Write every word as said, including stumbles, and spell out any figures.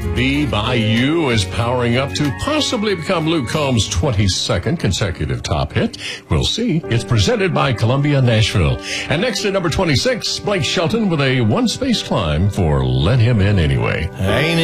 Be By You is powering up to possibly become Luke Combs' twenty-second consecutive top hit. We'll see. It's presented by Columbia Nashville. And next at number twenty-six, Blake Shelton with a one-space climb for Let Him In Anyway. Ain't